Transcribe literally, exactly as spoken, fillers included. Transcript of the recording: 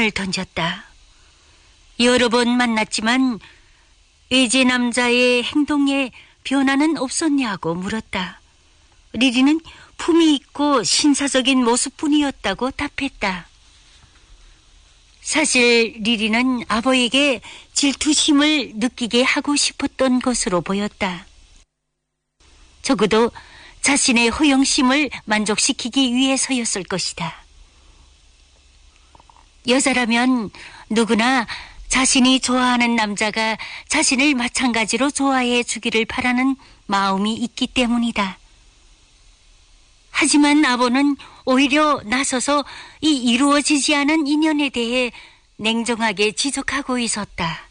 질문을 던졌다. 여러 번 만났지만 외제 남자의 행동에 변화는 없었냐고 물었다. 리리는 품이 있고 신사적인 모습뿐이었다고 답했다. 사실 리리는 아버에게 질투심을 느끼게 하고 싶었던 것으로 보였다. 적어도 자신의 허영심을 만족시키기 위해서였을 것이다. 여자라면 누구나 자신이 좋아하는 남자가 자신을 마찬가지로 좋아해 주기를 바라는 마음이 있기 때문이다. 하지만 아버는 오히려 나서서 이 이루어지지 않은 인연에 대해 냉정하게 지적하고 있었다.